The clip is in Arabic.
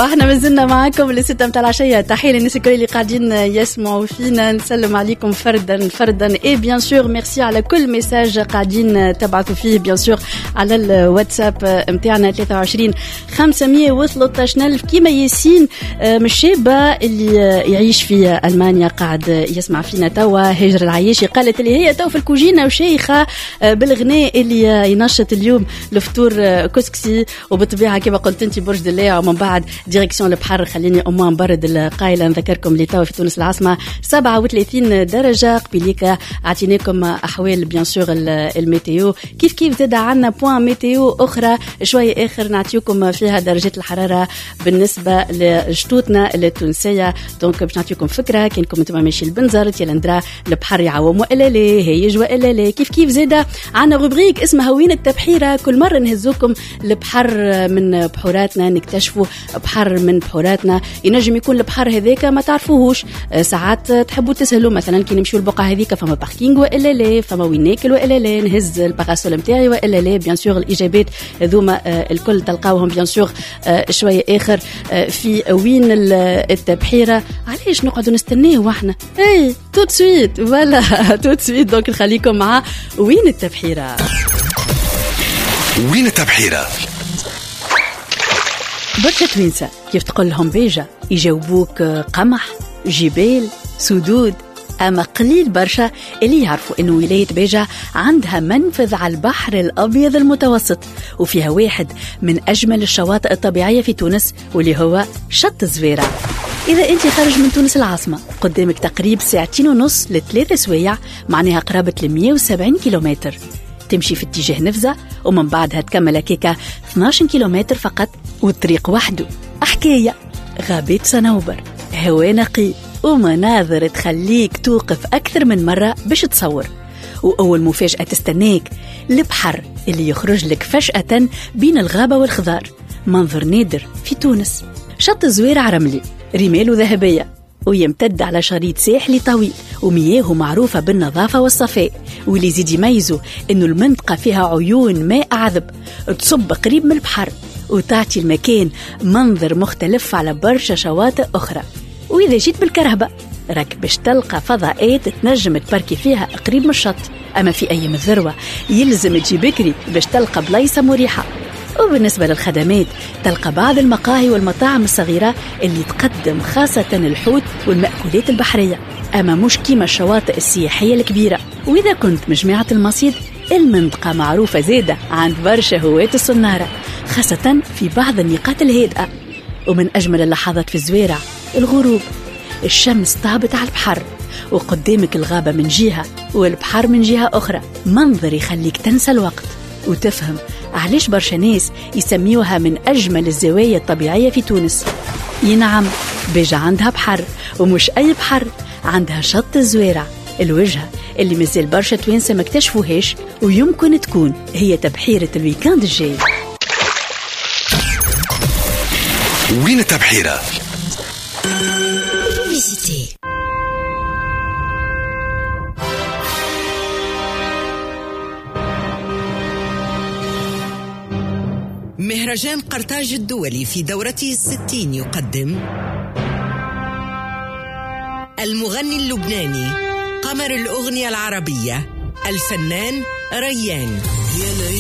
واحنا مازلنا معاكم لستة متاع العشية. تحية للناس الكل اللي قاعدين يسمعوا فينا، نسلم عليكم فردا اي بيان سور ميرسي على كل ميساج قاعدين تبعثوا فيه بيان سور على الواتساب متاعنا 23 513 ألف. كيما ياسين مش شابة اللي يعيش في ألمانيا قاعد يسمع فينا توا، هجر العياشي قالت اللي هي تو في الكوجينة وشيخة بالغناء اللي ينشط اليوم الفطور كسكسي، وبالطبيعة كما قلت انت برج دليا ومن بعد ديريكسيون البحر. خليني أمان برد القايلة نذكركم اللي توا في تونس العاصمة 37 درجة. قبيليك أعطيناكم أحوال بيان سور الميتيو، كيف زاد عنا بوان ميتيو أخرى شوية آخر نعطيكم فيها درجات الحرارة بالنسبة لشتوتنا التونسية. دونك باش نعطيكم فكرة، كأنكم انتم ماشي البنزرت يلا ندرا البحر يعوم وإلا لا هيج وإلا لا. كيف زاد عنا روبريك اسمها وين التبحيرة، كل مرة نهزوكم البحر من بحوراتنا، نكتشفوا بحر من بحوراتنا. ينجم يكون البحر هذاك ما تعرفوهوش، ساعات تحبوا تسهلوا مثلا كي نمشيو البقعة هذيك فما باركينغ وإلا لا، فما وين ناكل وإلا لا، نهز الباراسول نتاعي وإلا لا. بيان سور الإجابات هذوما الكل تلقاوهم بيان سور شوية آخر في وين التبحيرة. علاش نقعدوا نستناو احنا؟ اي تو سويت فوالا تو سويت. دونك نخليكم مع وين التبحيرة. وين التبحيرة؟ برشا توينسة كيف تقول لهم بيجا يجاوبوك قمح جبال سدود، أما قليل برشا اللي يعرفوا إنه ولاية بيجا عندها منفذ على البحر الأبيض المتوسط، وفيها واحد من أجمل الشواطئ الطبيعية في تونس واللي هو شط الزويرة. إذا أنت خارج من تونس العاصمة قدامك تقريب 2.5 ل3 سوايع، معناها قرابة 170 كيلومتر. تمشي في اتجاه نفزة ومن بعدها تكمل كيكا 12 كيلومتر فقط، والطريق وحده حكاية. غابات صنوبر، هواء نقي، ومناظر تخليك توقف أكثر من مرة باش تصور. وأول مفاجأة تستناك البحر اللي يخرج لك فجأة بين الغابة والخضار، منظر نادر في تونس. شط الزويرة رملي، رماله ذهبية، ويمتد على شريط ساحلي طويل، ومياهه معروفة بالنظافة والصفاء. واللي يزيد يميزه إنه المنطقة فيها عيون ماء عذب تصب قريب من البحر، وتعطي المكان منظر مختلف على برشا شواطئ أخرى. وإذا جيت بالكرهبة راك باش تلقى فضاءات تنجم تباركي فيها قريب من الشط، أما في أيام الذروة يلزم تجي بكري باش تلقى بلايصة مريحة. وبالنسبة للخدمات تلقى بعض المقاهي والمطاعم الصغيرة اللي تقدم خاصة الحوت والمأكولات البحرية، أما مش كيما الشواطئ السياحية الكبيرة. وإذا كنت مجمعة المصيد المنطقة معروفة زادة عند برشا هواة الصنارة، خاصة في بعض النقاط الهادئة. ومن أجمل اللحظات في الزويرة الغروب، الشمس طابت على البحر وقدامك الغابة من جهة والبحر من جهة أخرى، منظر يخليك تنسى الوقت وتفهم علاش برشا ناس يسميوها من أجمل الزوايا الطبيعية في تونس. ينعم بيجا عندها بحر، ومش أي بحر، عندها شط الزويرة، الوجهة اللي مازال برشا توانسة ما اكتشفوهاش، ويمكن تكون هي تبحيرة الويكاند الجاي. وين التبحيرة؟ مهرجان قرطاج الدولي في دورته 60 يقدم المغني اللبناني قمر الأغنية العربية الفنان ريان.